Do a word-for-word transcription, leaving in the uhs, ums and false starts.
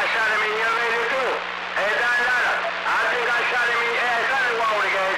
shot at me, young lady, too. Hey, Don, Don,